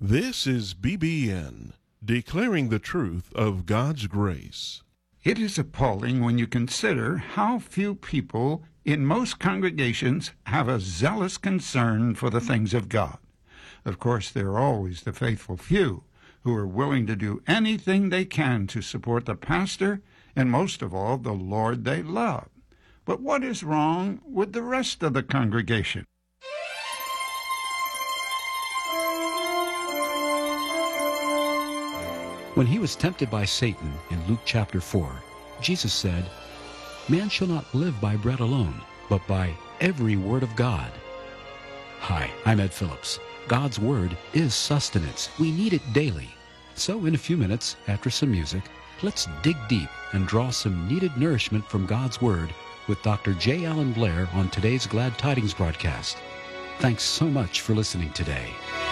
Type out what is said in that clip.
This is BBN, declaring the truth of God's grace. It is appalling when you consider how few people in most congregations have a zealous concern for the things of God. Of course, there are always the faithful few who are willing to do anything they can to support the pastor and, most of all, the Lord they love. But what is wrong with the rest of the congregation? When he was tempted by Satan in Luke chapter 4, Jesus said, "Man shall not live by bread alone, but by every word of God." Hi, I'm Ed Phillips. God's Word is sustenance. We need it daily. So in a few minutes, after some music, let's dig deep and draw some needed nourishment from God's Word with Dr. J. Allen Blair on today's Glad Tidings broadcast. Thanks so much for listening today.